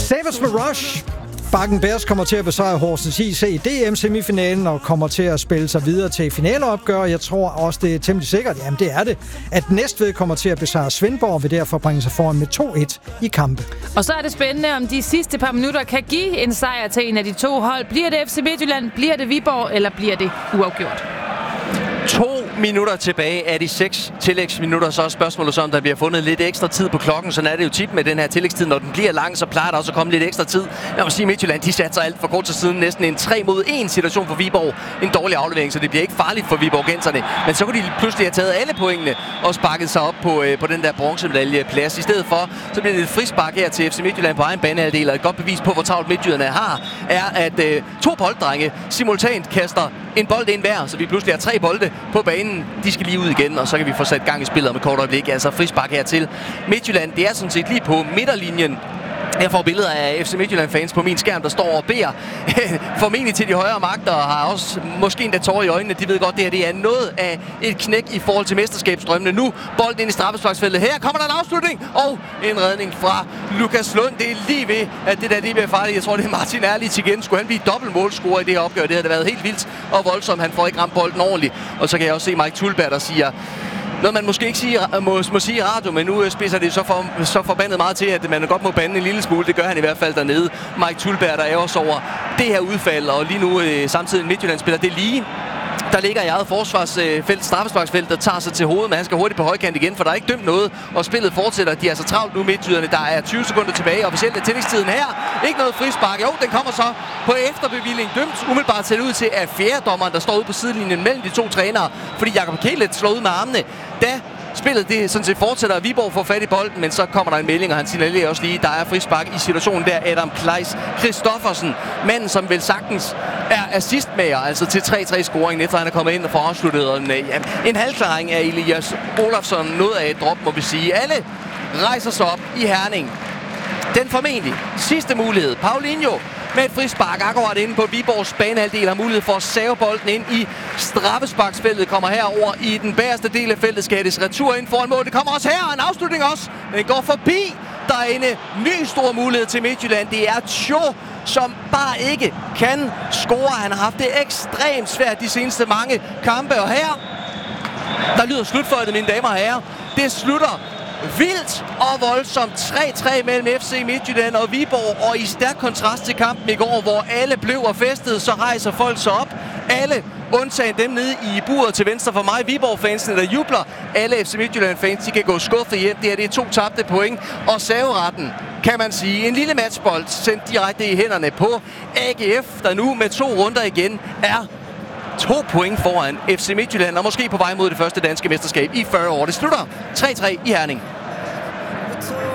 Savage med Rush. Bakken Bears kommer til at besejre Horsens IC i DM-semifinalen og kommer til at spille sig videre til finaleopgør. Jeg tror også, det er temmelig sikkert, jamen det er det, at Næstved kommer til at besejre Svendborg og vil derfor bringe sig foran med 2-1 i kampe. Og så er det spændende, om de sidste par minutter kan give en sejr til en af de to hold. Bliver det FC Midtjylland, bliver det Viborg, eller bliver det uafgjort? 2 minutter tilbage af de 6 tillægsminutter, så er spørgsmålet så, om der bliver fundet lidt ekstra tid på klokken. Sådan er det jo tit med den her tillægstid. Når den bliver lang, så plejer der også at komme lidt ekstra tid. Jeg må sige, Midtjylland, de satte sig alt for kort til siden. Næsten en 3-mod-1 situation for Viborg. En dårlig aflevering, så det bliver ikke farligt for Viborgenserne. Men så kunne de pludselig have taget alle pointene og sparket sig op på den der bronzemedaljeplads. I stedet for, så bliver det et frispark her til FC Midtjylland på egen banehalvdel. Og et godt bevis på, hvor travlt Midtjylland har, er, at 2 bolddrenge simultant kaster en bold ind hver, så vi pludselig har 3 bolde på banen. De skal lige ud igen, og så kan vi få sat gang i spillet om et kort øjeblik. Altså frispark her til Midtjylland. Det er sådan set lige på midterlinjen. Jeg får billeder af FC Midtjylland-fans på min skærm, der står og beder formentlig til de højere magter, og har også måske endda tårer i øjnene. De ved godt, det er noget af et knæk i forhold til mesterskabsdrømmene. Nu bolden ind i straffesparksfeltet. Her kommer der en afslutning, og en redning fra Lukas Lund. Det er lige ved, at det der lige bliver farligt. Jeg tror, det er Martin Erlich igen. Skulle han blive dobbeltmålscorer i det her opgør? Det havde været helt vildt og voldsomt. Han får ikke ramt bolden ordentligt. Og så kan jeg også se Mike Tulberg, der siger noget, man måske ikke må sige i radio, men nu spidser det så forbandet meget til, at man godt må bande en lille smule. Det gør han i hvert fald dernede. Mike Tulberg, der er også over det her udfald, og lige nu samtidig Midtjylland spiller det lige. Der ligger i eget forsvarsfelt, straffesparksfelt, der tager sig til hovedet, men han skal hurtigt på højkant igen, for der er ikke dømt noget, og spillet fortsætter. De er så travlt nu, midtjyderne. Der er 20 sekunder tilbage, officielt er tillægstiden her. Ikke noget frispark. Jo, den kommer så på efterbevilling. Dømt umiddelbart ser det ud til, at fjerdedommeren, der står ude på sidelinjen mellem de 2 trænere, fordi Jakob Kælet slår ud med armene, da spillet det sådan set fortsætter, Viborg får fat i bolden, men så kommer der en melding, og han signalerer også lige, der er frispark i situationen der. Adam Kleis Christoffersen, manden som vel sagtens er assistmager, altså til 3-3-scoringen, efter han er kommet ind og får afsluttet en halvklaring af Elias Olafsson. Noget af et drop, må vi sige. Alle rejser sig op i Herning. Den formentlig sidste mulighed. Paulinho med et frispark akkurat inde på Viborgs banehalvdel har mulighed for at save bolden ind i straffesparksfeltet. Kommer herover i den bagerste del af feltet. Skal hættes retur ind foran mål. Det kommer også her, en afslutning også. Men det går forbi. Der er en ny stor mulighed til Midtjylland. Det er Cho, som bare ikke kan score. Han har haft det ekstremt svært de seneste mange kampe. Og her, der lyder slutføjtet, mine damer og herrer. Det slutter vildt og voldsomt 3-3 mellem FC Midtjylland og Viborg, og i stærk kontrast til kampen i går, hvor alle blev og festede, så rejser folk sig op. Alle undtagen dem nede i buret til venstre for mig, Viborg-fansene, der jubler. Alle FC Midtjylland-fans, de kan gå skuffet hjem. Det her, det er 2 tabte point, og serveretten, kan man sige, en lille matchbold sendt direkte i hænderne på AGF, der nu med 2 runder igen er 2 point foran FC Midtjylland, og måske på vej mod det første danske mesterskab i 40 år. Det slutter 3-3 i Herning.